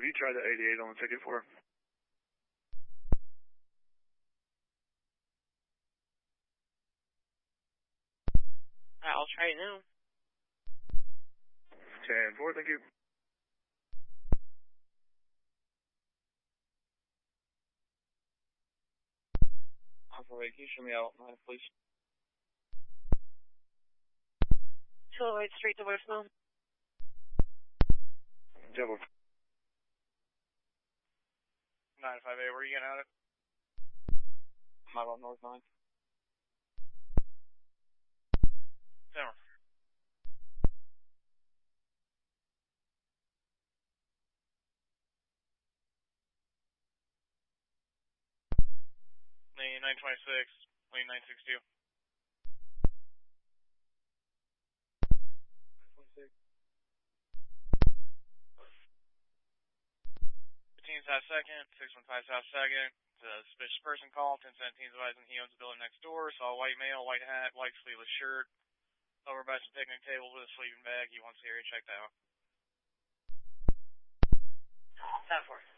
you try the 88 on the ticket for her? I'll try it now. 10-4, thank you. Operator, can you show me out, please? 208 Street to voicemail. Devil. 958, where are you getting out of? I'm out on North 9. Simmer. 926, lane 962. 926. 15 South 2nd, 615 South 2nd. Suspicious person call, 1017 advising he owns the building next door. Saw a white male, white hat, white sleeveless shirt. Over by some picnic tables with a sleeping bag. He wants the area checked out. 10-4.